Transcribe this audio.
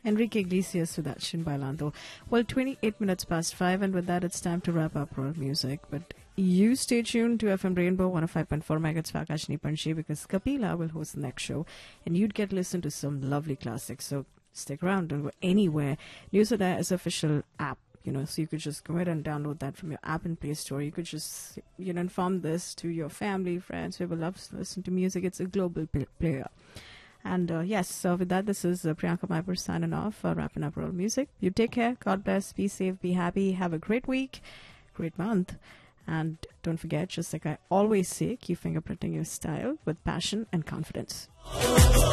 Enrique Iglesias, Sudarshan Bailando. Well, 28 minutes past 5, and with that, it's time to wrap up our music. But you stay tuned to FM Rainbow 105.4 MHz for Akashni Panchi, because Kapila will host the next show, and you'd get to listen to some lovely classics. So stick around, don't go anywhere. News Uday is official app. So you could just go ahead and download that from your app in Play Store. You could just, inform this to your family, friends, whoever loves to listen to music. It's a global player. And with that, this is Priyanka Maipur signing off, wrapping up World Music. You take care. God bless. Be safe. Be happy. Have a great week, great month. And don't forget, just like I always say, keep fingerprinting your style with passion and confidence.